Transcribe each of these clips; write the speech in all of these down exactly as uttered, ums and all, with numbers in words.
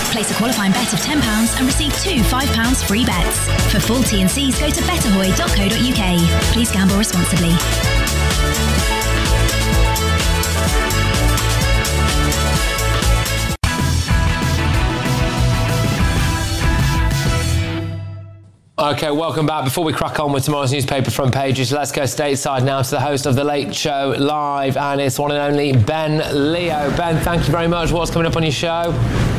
Place a qualifying bet of ten pounds and receive two five pounds free bets. For full T and Cs, go to betterhoy dot co dot uk. Please gamble responsibly. Okay, welcome back. Before we crack on with tomorrow's newspaper front pages, let's go stateside now to the host of The Late Show Live, and it's one and only Ben Leo. Ben, thank you very much. What's coming up on your show?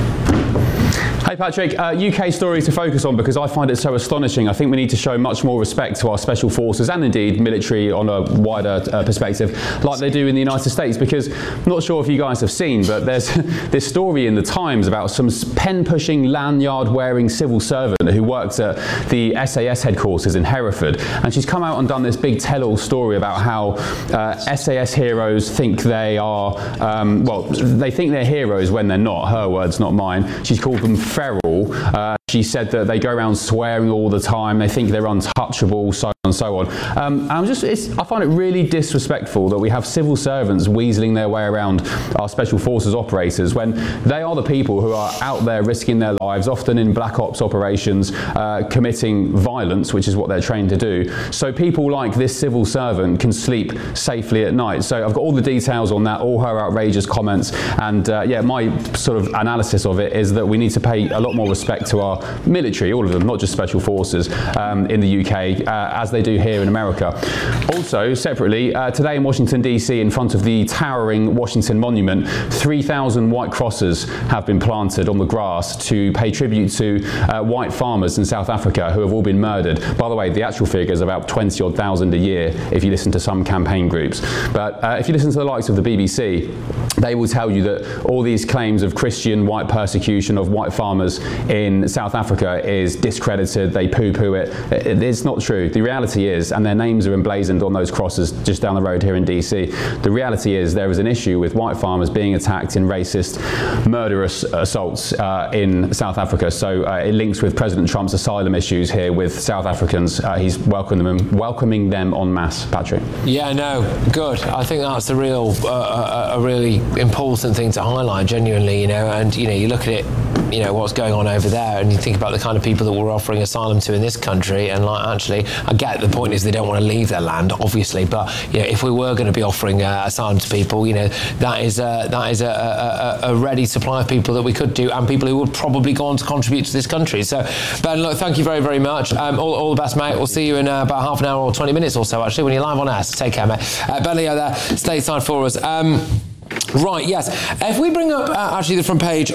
Hey Patrick, uh, U K story to focus on because I find it so astonishing. I think we need to show much more respect to our special forces and indeed military on a wider uh, perspective like they do in the United States, because I'm not sure if you guys have seen, but there's this story in the Times about some pen-pushing, lanyard-wearing civil servant who worked at the S A S headquarters in Hereford, and she's come out and done this big tell-all story about how uh, S A S heroes think they are, um, well, they think they're heroes when they're not. Her words, not mine. She's called them feral. Uh, she said that they go around swearing all the time, they think they're untouchable, so on and so on. Um, and I'm just, it's, I find it really disrespectful that we have civil servants weaseling their way around our special forces operators when they are the people who are out there risking their lives, often in black ops operations, uh, committing violence, which is what they're trained to do. So people like this civil servant can sleep safely at night. So I've got all the details on that, all her outrageous comments, and uh, yeah, my sort of analysis of it is that we need to pay a lot more respect to our military, all of them, not just special forces, um, in the U K, uh, as they do here in America. Also, separately, uh, today in Washington, D C, in front of the towering Washington Monument, three thousand white crosses have been planted on the grass to pay tribute to uh, white farmers in South Africa who have all been murdered. By the way, the actual figure is about twenty odd thousand a year if you listen to some campaign groups. But uh, if you listen to the likes of the B B C, they will tell you that all these claims of Christian white persecution of white farmers in South Africa is discredited, they poo-poo it. It's not true. The reality is, and their names are emblazoned on those crosses just down the road here in D C, the reality is there is an issue with white farmers being attacked in racist, murderous assaults uh, in South Africa. So uh, it links with President Trump's asylum issues here with South Africans. Uh, he's welcoming them, welcoming them en masse, Patrick. Yeah, no, good. I think that's a real, uh, a, a really important thing to highlight, genuinely, you know, and, you know, you look at it, you know, what's going on over there, and you think about the kind of people that we're offering asylum to in this country, and like, actually, I get the point is they don't want to leave their land, obviously, but, you know, if we were going to be offering uh, asylum to people, you know, that is, uh, that is a, a, a ready supply of people that we could do, and people who would probably go on to contribute to this country. So, Ben, look, thank you very, very much. Um, all, all the best, mate. We'll see you in uh, about half an hour or twenty minutes or so, actually, when you're live on air. So take care, mate. Uh, Ben Leo there, stateside for us. Um, Right, yes. If we bring up uh, actually the front page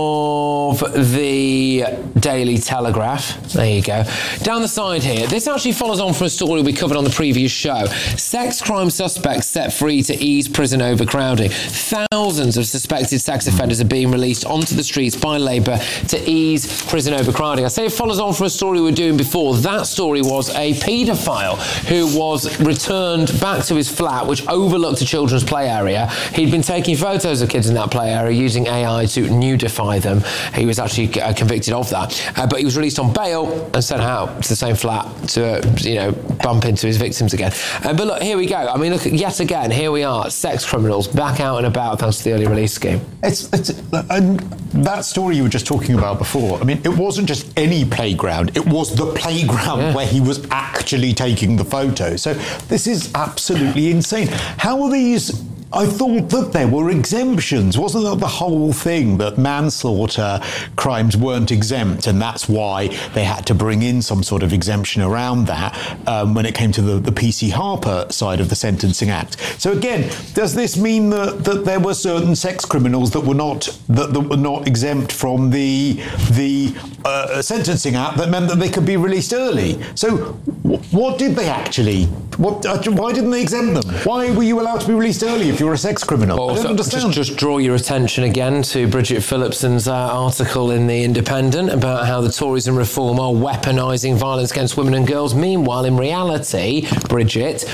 of the Daily Telegraph, there you go. Down the side here, this actually follows on from a story we covered on the previous show. Sex crime suspects set free to ease prison overcrowding. Thousands of suspected sex offenders are being released onto the streets by Labour to ease prison overcrowding. I say it follows on from a story we were doing before. That story was a paedophile who was returned back to his flat, which overlooked a children's play area. He'd been taking photos of kids in that play area using A I to nudify them. He was actually uh, convicted of that, uh, but he was released on bail and sent out to the same flat to, uh, you know, bump into his victims again. Uh, but look, here we go. I mean, look, yet again, here we are, sex criminals back out and about thanks to the early release scheme. It's, it's and that story you were just talking about before. I mean, it wasn't just any playground; it was the playground yeah. where he was actually taking the photo. So this is absolutely insane. How are these? I thought that there were exemptions. Wasn't that the whole thing, that manslaughter crimes weren't exempt, and that's why they had to bring in some sort of exemption around that um, when it came to the, the P C Harper side of the Sentencing Act. So again, does this mean that, that there were certain sex criminals that were not that, that were not exempt from the the uh, Sentencing Act that meant that they could be released early? So w- what did they actually? What? Uh, why didn't they exempt them? Why were you allowed to be released early if you're a sex criminal? Well, I don't understand. Just, just draw your attention again to Bridget Phillipson's uh, article in The Independent about how the Tories and Reform are weaponising violence against women and girls. Meanwhile, in reality, Bridget,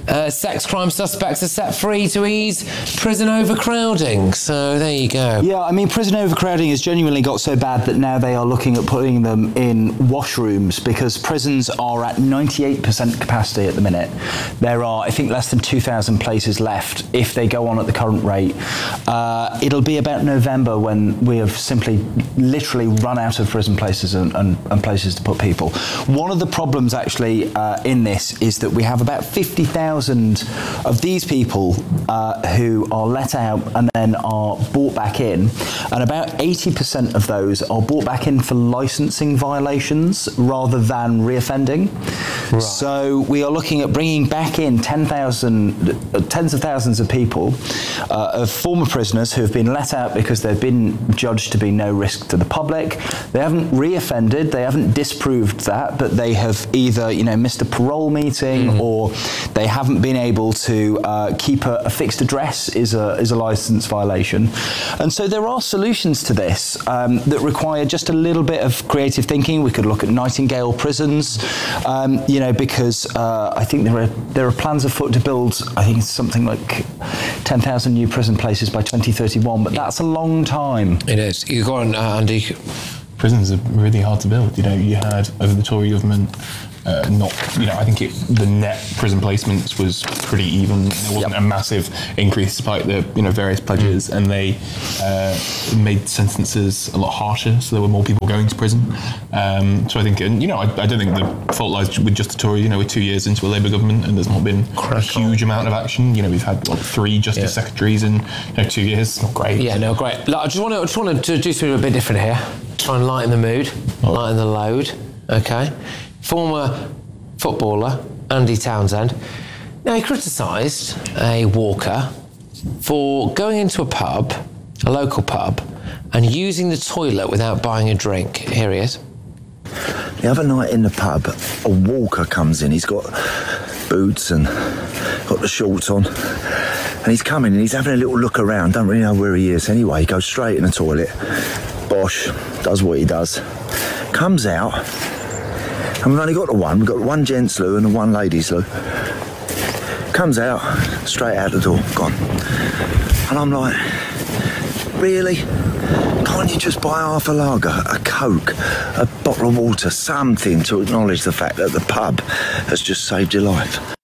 Uh, sex crime suspects are set free to ease prison overcrowding. So there you go. Yeah, I mean, prison overcrowding has genuinely got so bad that now they are looking at putting them in washrooms, because prisons are at ninety-eight percent capacity at the minute. There are, I think, less than two thousand places left if they go on at the current rate. Uh, it'll be about November when we have simply literally run out of prison places and, and, and places to put people. One of the problems actually uh, in this is that we have about fifty thousand of these people uh, who are let out and then are brought back in, and about eighty percent of those are brought back in for licensing violations rather than reoffending. Right. So we are looking at bringing back in ten thousand, uh, tens of thousands of people, uh, of former prisoners who have been let out because they've been judged to be no risk to the public. They haven't reoffended, they haven't disproved that, but they have either, you know, missed a parole meeting, mm-hmm. or they haven't been able to uh, keep a, a fixed address is a is a licence violation. And so there are solutions to this um, that require just a little bit of creative thinking. We could look at Nightingale prisons, um, you know, because uh, I think there are there are plans afoot to build, I think it's something like ten thousand new prison places by twenty thirty-one, but that's a long time. It is. You go on, uh, Andy. Prisons are really hard to build. You know, you had over the Tory government, uh, not, you know, I think it, the net prison placements was pretty even. There wasn't yep. a massive increase despite the, you know, various pledges, mm. and they uh, made sentences a lot harsher, so there were more people going to prison. Um, so I think, and you know, I, I don't think the fault lies with just the Tory. You know, we're two years into a Labour government and there's not been Crack a huge on. amount of action. You know, we've had what, three Justice yeah. Secretaries in, you know, two years. It's not great. Yeah, no, great. Look, I just want to, I just want to do something a bit different here. Try and lighten the mood, oh. lighten the load. Okay. Former footballer Andy Townsend. Now, he criticised a walker for going into a pub, a local pub, and using the toilet without buying a drink. Here he is. The other night in the pub, a walker comes in. He's got boots and got the shorts on. And he's coming and he's having a little look around. Don't really know where he is. Anyway, he goes straight in the toilet. Bosh, does what he does. Comes out. And we've only got the one. We've got one gents loo and the one ladies loo. Comes out, straight out the door, gone. And I'm like, really? Can't you just buy half a lager, a Coke, a bottle of water, something to acknowledge the fact that the pub has just saved your life?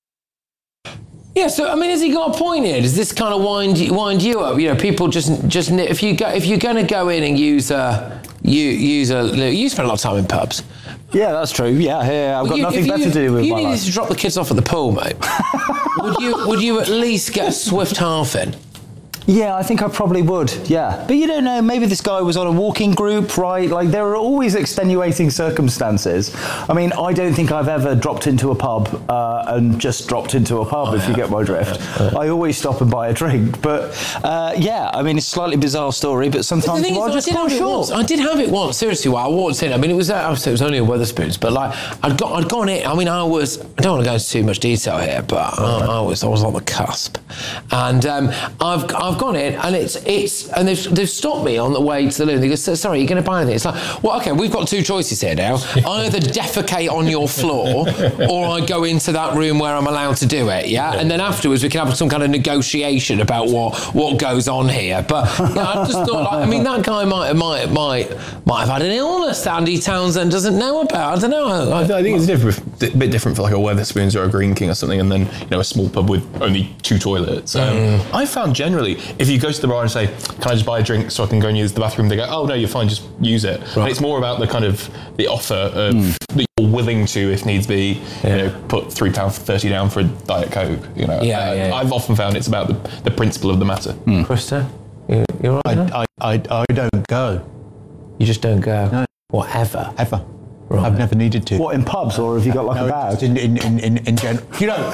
Yeah, so I mean, has he got a point here? Does this kind of wind wind you up? You know, people just just if you go if you're going to go in and use a you use a you spend a lot of time in pubs. Yeah, that's true. Yeah, yeah, I've well, got you, nothing better you, to do with you my life. You needed to drop the kids off at the pool, mate. would you would you at least get a swift half in? Yeah, I think I probably would, yeah. But you don't know, maybe this guy was on a walking group, right? Like, there are always extenuating circumstances. I mean, I don't think I've ever dropped into a pub uh, and just dropped into a pub, oh, if yeah. you get my drift. Yeah. I always stop and buy a drink. But, uh, yeah, I mean, it's a slightly bizarre story, but sometimes but I is, just can't sure. I did have it once, seriously, while I walked in. I mean, it was, uh, it was only a Wetherspoons, but, like, I'd, got, I'd gone in. I mean, I was, I don't want to go into too much detail here, but I, I, was, I was on the cusp. And um, I've, I've gone in, and it's, It's and they've, they've stopped me on the way to the loo. They go, sorry, you're going to buy anything? It's like, well, okay, we've got two choices here now. I either defecate on your floor, or I go into that room where I'm allowed to do it. Yeah, and then afterwards we can have some kind of negotiation about what what goes on here. But yeah, I just thought, like, I mean, that guy might might might might have had an illness that Andy Townsend doesn't know about. I don't know. I, I think it's different, a bit different for like a Wetherspoons or a Green King or something, and then, you know, a small pub with only two toilets. Um, mm. I found generally, if you go to the bar and say, can I just buy a drink so I can go and use the bathroom? They go, oh no, you're fine, just use it. Right. And it's more about the kind of the offer of mm. that you're willing to, if needs be, yeah. you know, put three pounds thirty down for a Diet Coke. You know, yeah, uh, yeah, yeah. I've often found it's about the, the principle of the matter. Mm. Krista, you, you're right. I, I, I, I don't go. You just don't go. No, whatever. Ever. Right. I've never needed to. What, in pubs, or have you got like no, a bag? In in in in, in general, you know.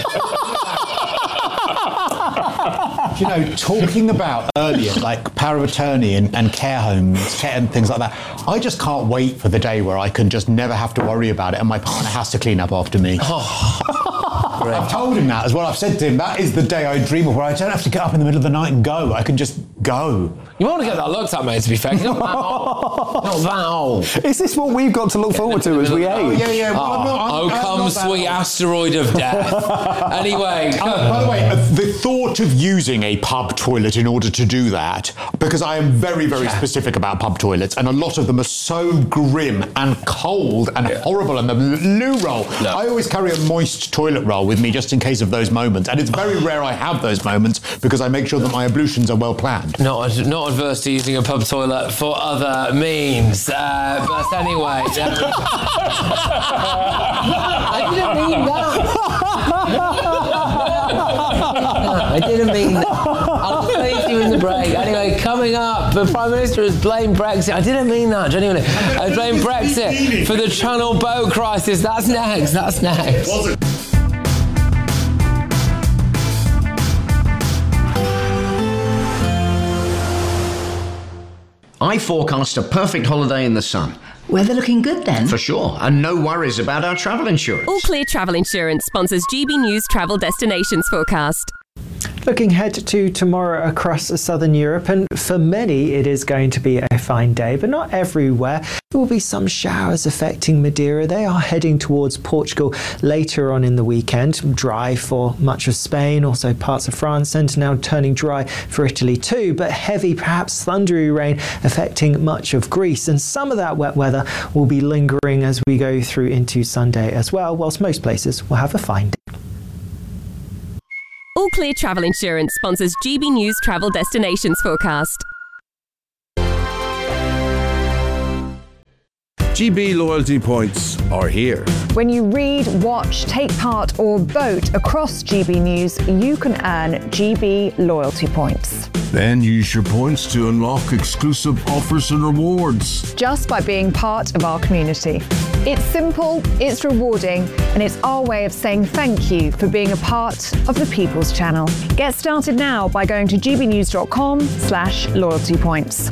You know, talking about earlier, like power of attorney and, and care homes care and things like that, I just can't wait for the day where I can just never have to worry about it and my partner has to clean up after me. Oh. grim. I've told him that as well. I've said to him, that is the day I dream of, where I don't have to get up in the middle of the night and go. I can just go. You want to get that looked at, mate, to be fair. You're not that old. Not that old. Is this what we've got to look forward to as we Oh, age? yeah, yeah. Well, I'm not, I'm, Oh, I'm come, not that sweet old. asteroid of death. Anyway. Uh, by the way, uh, the thought of using a pub toilet in order to do that, because I am very, very Yeah. specific about pub toilets, and a lot of them are so grim and cold and horrible, and the loo roll. No. I always carry a moist toilet roll with me just in case of those moments, and it's very rare I have those moments because I make sure that my ablutions are well planned. Not, not adverse to using a pub toilet for other means. Uh, but anyway. I didn't mean that. I didn't mean that. I'll explain to you in the break. Anyway, coming up, the Prime Minister has blamed Brexit. I didn't mean that, genuinely. I blamed Brexit for the Channel boat crisis. That's next. That's next. I forecast a perfect holiday in the sun. Weather looking good then? For sure, and no worries about our travel insurance. All Clear Travel Insurance sponsors G B News Travel Destinations Forecast. Looking ahead to tomorrow across southern Europe, and for many it is going to be a fine day, but not everywhere. There will be some showers affecting Madeira. They are heading towards Portugal later on in the weekend. Dry for much of Spain, also parts of France, and now turning dry for Italy too, but heavy, perhaps thundery rain affecting much of Greece, and some of that wet weather will be lingering as we go through into Sunday as well, whilst most places will have a fine day. All Clear Travel Insurance sponsors G B News Travel Destinations Forecast. G B loyalty points are here. When you read, watch, take part or vote across G B News, you can earn G B loyalty points. Then use your points to unlock exclusive offers and rewards. Just by being part of our community. It's simple, it's rewarding, and it's our way of saying thank you for being a part of the People's Channel. Get started now by going to gbnews.com slash loyalty points.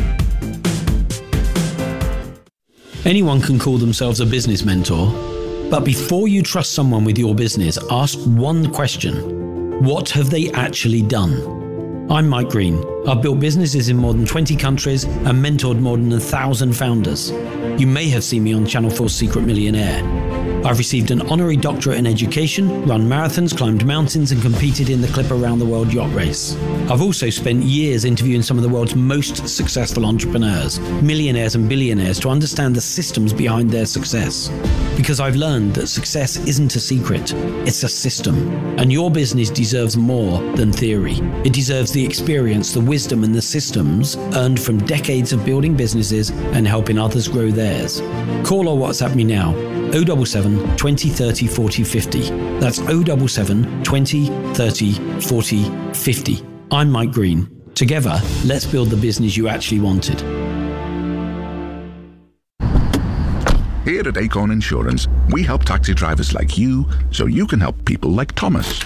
Anyone can call themselves a business mentor, but before you trust someone with your business, ask one question. What have they actually done? I'm Mike Green. I've built businesses in more than twenty countries and mentored more than a thousand founders. You may have seen me on Channel four's Secret Millionaire. I've received an honorary doctorate in education, run marathons, climbed mountains, and competed in the Clipper Round the World yacht race. I've also spent years interviewing some of the world's most successful entrepreneurs, millionaires and billionaires, to understand the systems behind their success. Because I've learned that success isn't a secret, it's a system. And your business deserves more than theory. It deserves the experience, the wisdom, and the systems earned from decades of building businesses and helping others grow theirs. Call or WhatsApp me now. oh seven seven, twenty, thirty, forty, fifty. That's oh seven seven, twenty, thirty, forty, fifty. I'm Mike Green. Together, let's build the business you actually wanted. Here at Acorn Insurance, we help taxi drivers like you so you can help people like Thomas.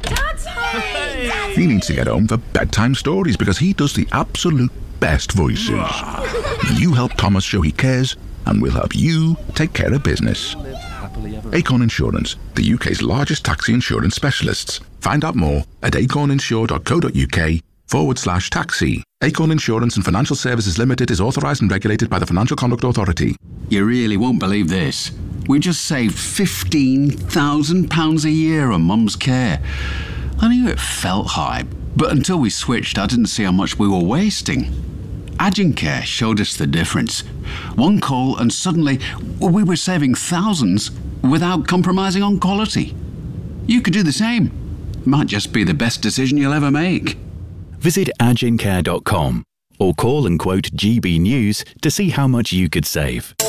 He needs to get home for bedtime stories because he does the absolute best voices. You help Thomas show he cares, and we'll help you take care of business. Acorn Insurance, the U K's largest taxi insurance specialists. Find out more at acorninsure.co.uk forward slash taxi. Acorn Insurance and Financial Services Limited is authorised and regulated by the Financial Conduct Authority. You really won't believe this. We just saved fifteen thousand pounds a year on Mum's care. I knew it felt high, but until we switched, I didn't see how much we were wasting. Agincare showed us the difference. One call and suddenly we were saving thousands without compromising on quality. You could do the same. Might just be the best decision you'll ever make. Visit agincare dot com or call and quote G B News to see how much you could save.